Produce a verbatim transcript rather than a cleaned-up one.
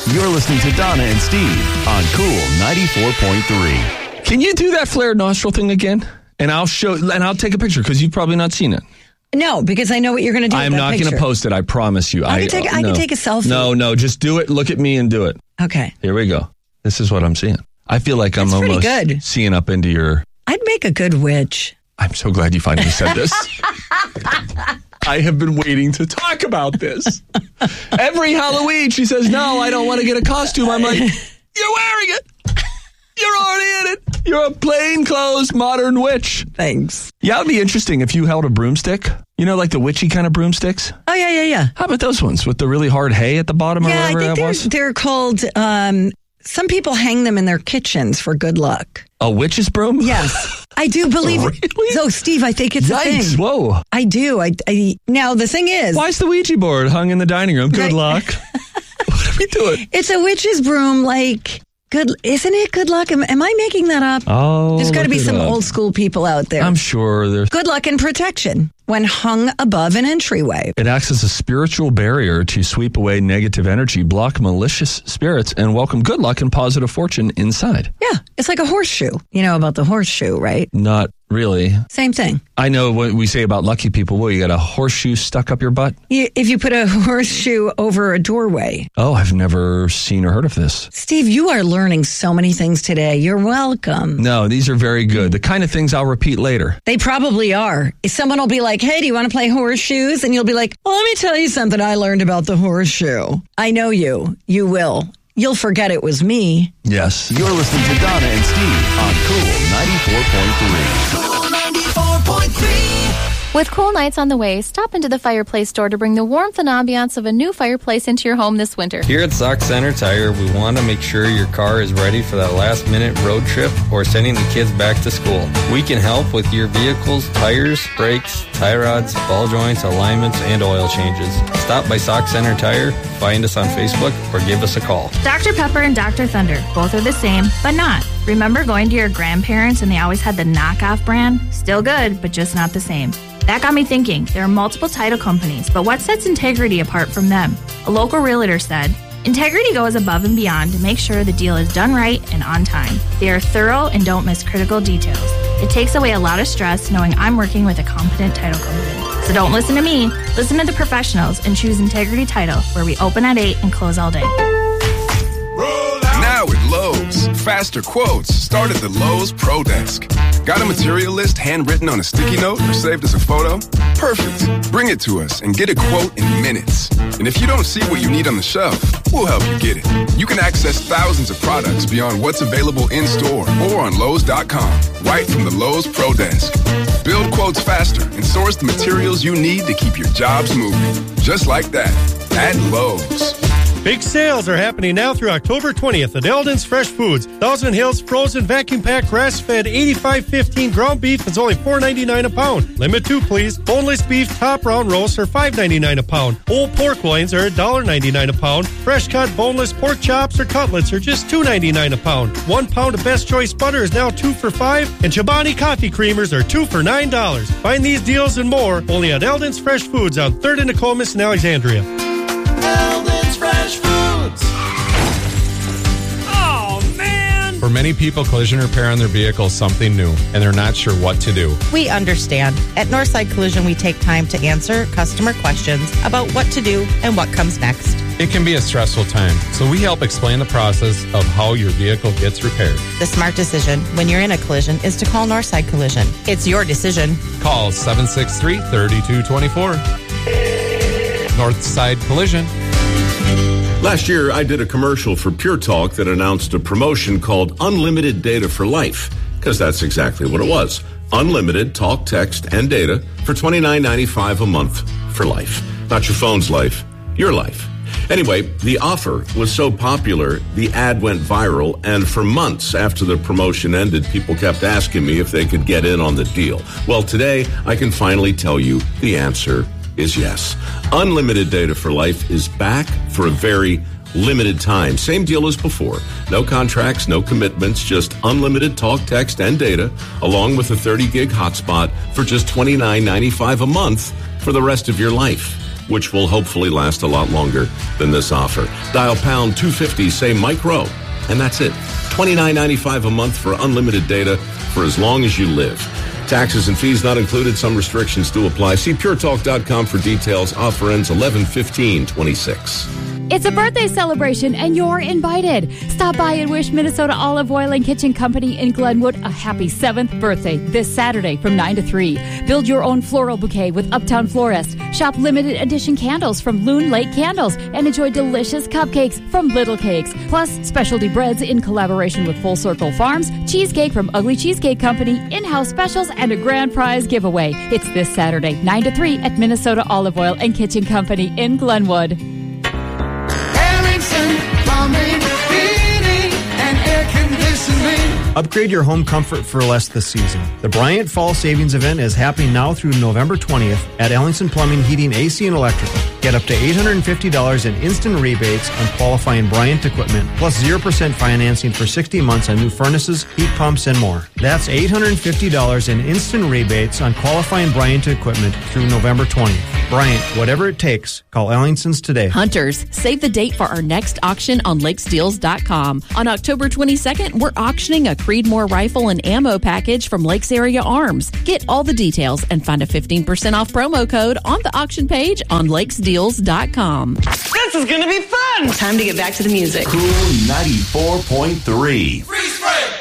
You're listening to Donna and Steve on Cool ninety-four point three. Can you do that flared nostril thing again? And I'll show, and I'll take a picture because you've probably not seen it. No, because I know what you're going to do. I'm with that not going to picture. post it. I promise you. I, I can take, uh, I no. can take a selfie. No, no, just do it. Look at me and do it. Okay. Here we go. This is what I'm seeing. I feel like I'm That's pretty almost good. seeing up into your... I'd make a good witch. I'm so glad you finally said this. I have been waiting to talk about this. Every Halloween, she says, no, I don't want to get a costume. I'm like, you're wearing it. You're already in it. You're a plainclothes modern witch. Thanks. Yeah, it would be interesting if you held a broomstick. You know, like the witchy kind of broomsticks? Oh, yeah, yeah, yeah. How about those ones with the really hard hay at the bottom or Yeah, I whatever think that they're, was? they're called, um, some people hang them in their kitchens for good luck. A witch's broom? Yes. I do believe Really? it. So, Steve, I think it's a Yikes, thing. whoa. I do. I, I Now, the thing is... Why is the Ouija board hung in the dining room? Good Right. luck. What are we doing? It's a witch's broom, like... Good, isn't it good luck? Am, am I making that up? Oh, There's got to look be it some up. old school people out there. I'm sure there's... Good luck and protection when hung above an entryway. It acts as a spiritual barrier to sweep away negative energy, block malicious spirits, and welcome good luck and positive fortune inside. Yeah, it's like a horseshoe. You know about the horseshoe, right? Not really. Same thing. I know what we say about lucky people. Well, you got a horseshoe stuck up your butt? You, if you put a horseshoe over a doorway. Oh, I've never seen or heard of this. Steve, you are learning so many things today. You're welcome. No, these are very good. The kind of things I'll repeat later. They probably are. Someone will be like, hey, do you want to play horseshoes? And you'll be like, well, let me tell you something I learned about the horseshoe. I know you. You will. You'll forget it was me. Yes. You're listening to Donna and Steve on Cool ninety-four point three. Cool ninety-four point three. With cool nights on the way, stop into the Fireplace store to bring the warmth and ambiance of a new fireplace into your home this winter. Here at Sauk Center Tire, we want to make sure your car is ready for that last-minute road trip or sending the kids back to school. We can help with your vehicle's tires, brakes, tie rods, ball joints, alignments, and oil changes. Stop by Sauk Center Tire, find us on Facebook, or give us a call. Doctor Pepper and Doctor Thunder, both are the same, but not. Remember going to your grandparents and they always had the knockoff brand? Still good, but just not the same. That got me thinking. There are multiple title companies, but what sets Integrity apart from them? A local realtor said, Integrity goes above and beyond to make sure the deal is done right and on time. They are thorough and don't miss critical details. It takes away a lot of stress knowing I'm working with a competent title company. So don't listen to me. Listen to the professionals and choose Integrity Title, where we open at eight and close all day. Now at Lowe's, faster quotes start at the Lowe's Pro Desk. Got a material list handwritten on a sticky note or saved as a photo? Perfect. Bring it to us and get a quote in minutes. And if you don't see what you need on the shelf, we'll help you get it. You can access thousands of products beyond what's available in-store or on Lowe's dot com, right from the Lowe's Pro Desk. Build quotes faster and source the materials you need to keep your jobs moving. Just like that, at Lowe's. Big sales are happening now through October twentieth at Eldon's Fresh Foods. Thousand Hills frozen vacuum pack grass-fed eighty-five fifteen ground beef is only four ninety-nine a pound. Limit two, please. Boneless beef top round roasts are five ninety-nine a pound. Whole pork loins are one ninety-nine a pound. Fresh cut boneless pork chops or cutlets are just two ninety-nine a pound. One pound of Best Choice butter is now two for five, and Chobani coffee creamers are two for nine dollars. Find these deals and more only at Eldon's Fresh Foods on third and Nokomis in Alexandria. Eldon's Fresh Foods. Oh, man! For many people, collision repair on their vehicle is something new, and they're not sure what to do. We understand. At Northside Collision, we take time to answer customer questions about what to do and what comes next. It can be a stressful time, so we help explain the process of how your vehicle gets repaired. The smart decision when you're in a collision is to call Northside Collision. It's your decision. Call seven six three, three two two four. Northside Collision. Last year, I did a commercial for Pure Talk that announced a promotion called Unlimited Data for Life, because that's exactly what it was. Unlimited talk, text, and data for twenty-nine ninety-five a month for life. Not your phone's life, your life. Anyway, the offer was so popular, the ad went viral, and for months after the promotion ended, people kept asking me if they could get in on the deal. Well, today, I can finally tell you the answer is yes. Unlimited Data for Life is back for a very limited time. Same deal as before. No contracts, no commitments, just unlimited talk, text, and data, along with a thirty gig hotspot for just twenty-nine ninety-five a month for the rest of your life. which will hopefully last a lot longer than this offer. Dial pound two fifty, say Mike Rowe, and that's it. twenty-nine ninety-five a month for unlimited data for as long as you live. Taxes and fees not included. Some restrictions do apply. See pure talk dot com for details. Offer ends eleven fifteen twenty-six. It's a birthday celebration, and you're invited. Stop by and wish Minnesota Olive Oil and Kitchen Company in Glenwood a happy seventh birthday this Saturday from nine to three. Build your own floral bouquet with Uptown Florist. Shop limited edition candles from Loon Lake Candles and enjoy delicious cupcakes from Little Cakes. Plus, specialty breads in collaboration with Full Circle Farms, cheesecake from Ugly Cheesecake Company, in-house specials, and a grand prize giveaway. It's this Saturday, nine to three at Minnesota Olive Oil and Kitchen Company in Glenwood. Plumbing, heating, and air conditioning. Upgrade your home comfort for less this season. The Bryant Fall Savings Event is happening now through November twentieth at Ellingson Plumbing, Heating, A C, and Electrical. Get up to eight hundred fifty dollars in instant rebates on qualifying Bryant equipment, plus zero percent financing for sixty months on new furnaces, heat pumps, and more. That's eight hundred fifty dollars in instant rebates on qualifying Bryant equipment through November twentieth. Bryant, whatever it takes, call Ellingson's today. Hunters, save the date for our next auction on lakes deals dot com. On October twenty-second, we're auctioning a Creedmoor rifle and ammo package from Lakes Area Arms. Get all the details and find a fifteen percent off promo code on the auction page on lakes deals dot com. This is going to be fun! Time to get back to the music. Cool ninety-four point three. Freeze frame!